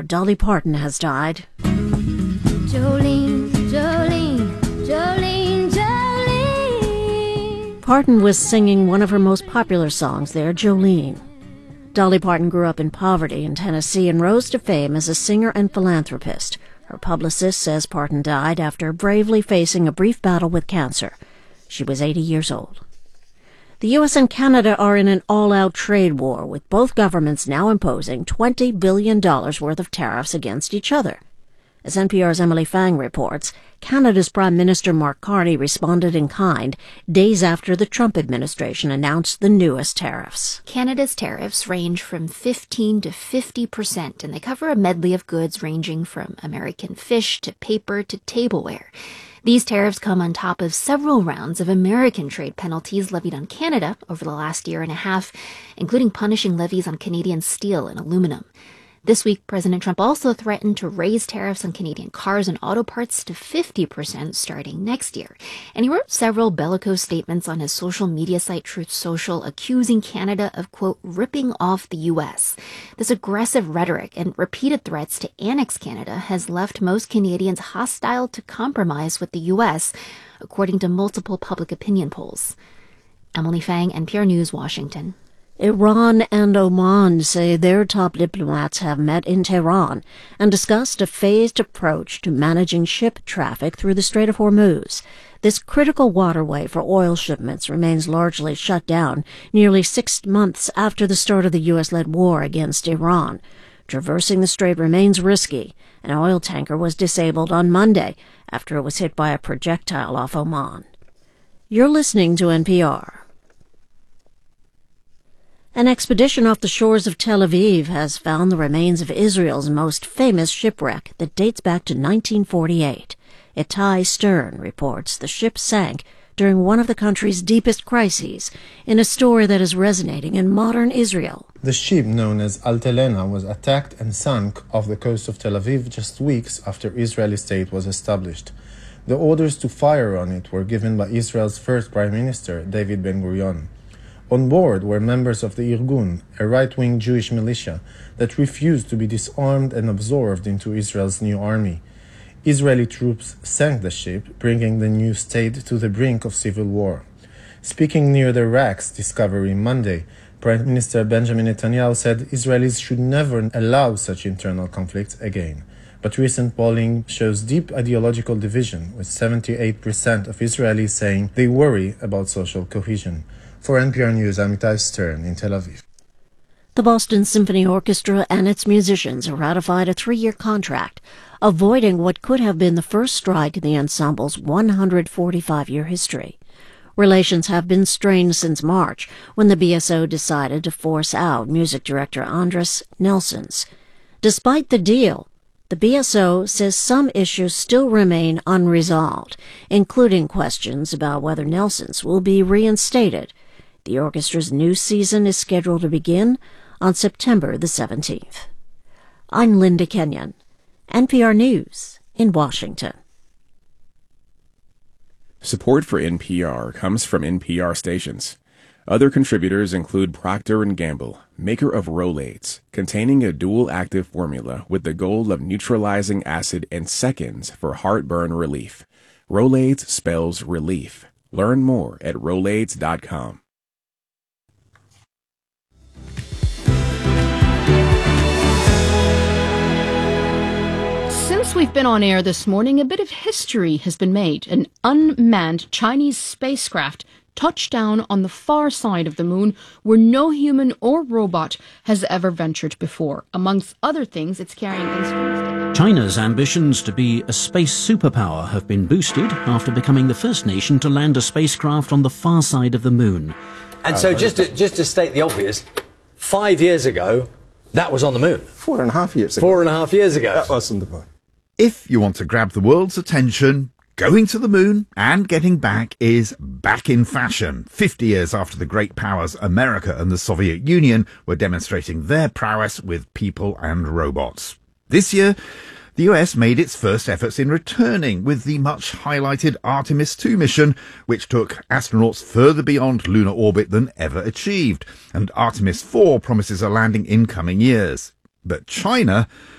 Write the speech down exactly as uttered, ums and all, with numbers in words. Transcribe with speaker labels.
Speaker 1: Dolly Parton has died.
Speaker 2: Jolene, Jolene, Jolene, Jolene.
Speaker 1: Parton was singing one of her most popular songs there, Jolene. Dolly Parton grew up in poverty in Tennessee and rose to fame as a singer and philanthropist. Her publicist says Parton died after bravely facing a brief battle with cancer. She was eighty years old. The U S and Canada are in an all-out trade war, with both governments now imposing twenty billion dollars worth of tariffs against each other. As N P R's Emily Fang reports, Canada's Prime Minister Mark Carney responded in kind days after the Trump administration announced the newest tariffs.
Speaker 3: Canada's tariffs range from fifteen to fifty percent, and they cover a medley of goods ranging from American fish to paper to tableware. These tariffs come on top of several rounds of American trade penalties levied on Canada over the last year and a half, including punishing levies on Canadian steel and aluminum. This week, President Trump also threatened to raise tariffs on Canadian cars and auto parts to fifty percent starting next year. And he wrote several bellicose statements on his social media site Truth Social, accusing Canada of, quote, ripping off the U S. This aggressive rhetoric and repeated threats to annex Canada has left most Canadians hostile to compromise with the U S, according to multiple public opinion polls. Emily Fang, N P R News, Washington.
Speaker 1: Iran and Oman say their top diplomats have met in Tehran and discussed a phased approach to managing ship traffic through the Strait of Hormuz. This critical waterway for oil shipments remains largely shut down nearly six months after the start of the U S-led war against Iran. Traversing the strait remains risky. An oil tanker was disabled on Monday after it was hit by a projectile off Oman. You're listening to N P R. An expedition off the shores of Tel Aviv has found the remains of Israel's most famous shipwreck that dates back to nineteen forty-eight. Itai Stern reports the ship sank during one of the country's deepest crises, in a story that is resonating in modern Israel.
Speaker 4: The ship, known as Altalena, was attacked and sunk off the coast of Tel Aviv just weeks after Israeli state was established. The orders to fire on it were given by Israel's first Prime Minister, David Ben-Gurion. On board were members of the Irgun, a right-wing Jewish militia that refused to be disarmed and absorbed into Israel's new army. Israeli troops sank the ship, bringing the new state to the brink of civil war. Speaking near the wreck's discovery Monday, Prime Minister Benjamin Netanyahu said Israelis should never allow such internal conflicts again. But recent polling shows deep ideological division, with seventy-eight percent of Israelis saying they worry about social cohesion. For N P R News, I'm Itai Stern in Tel Aviv.
Speaker 1: The Boston Symphony Orchestra and its musicians have ratified a three-year contract, avoiding what could have been the first strike in the ensemble's one hundred forty-five-year history. Relations have been strained since March, when the B S O decided to force out music director Andris Nelsons. Despite the deal, the B S O says some issues still remain unresolved, including questions about whether Nelsons will be reinstated. The orchestra's new season is scheduled to begin on September the seventeenth. I'm Linda Kenyon, N P R News in Washington.
Speaker 5: Support for N P R comes from N P R stations. Other contributors include Procter and Gamble, maker of Rolaids, containing a dual-active formula with the goal of neutralizing acid in seconds for heartburn relief. Rolaids spells relief. Learn more at Rolaids dot com.
Speaker 6: Since we've been on air this morning, a bit of history has been made. An unmanned Chinese spacecraft touched down on the far side of the moon, where no human or robot has ever ventured before. Amongst other things, it's carrying instruments.
Speaker 7: China's ambitions to be a space superpower have been boosted after becoming the first nation to land a spacecraft on the far side of the moon.
Speaker 8: And so just to, just to state the obvious, five years ago, that was on the moon.
Speaker 9: Four and a half years ago.
Speaker 8: Four and a half years ago.
Speaker 9: That wasn't the point.
Speaker 10: If you want to grab the world's attention, going to the moon and getting back is back in fashion. Fifty years after the great powers America and the Soviet Union were demonstrating their prowess with people and robots. This year, the U S made its first efforts in returning with the much-highlighted Artemis two mission, which took astronauts further beyond lunar orbit than ever achieved, and Artemis four promises a landing in coming years. But China